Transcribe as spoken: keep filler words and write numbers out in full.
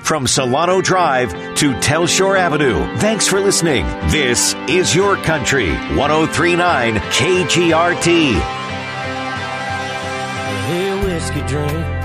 from Solano Drive to Telshore Avenue. Thanks for listening. This is Your Country, one oh three point nine K G R T. Hey, whiskey drink.